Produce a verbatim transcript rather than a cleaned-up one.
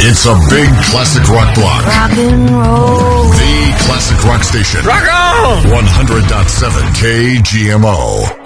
It's a big classic rock block. Rock and roll. The classic rock station. Rock on! one hundred point seven K G M O.